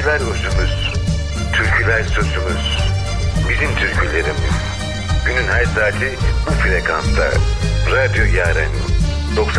Türküler özümüz, türküler sözümüz. Bizim türkülerimiz. Günün her saati bu frekansta. Radyo Yaren 96.2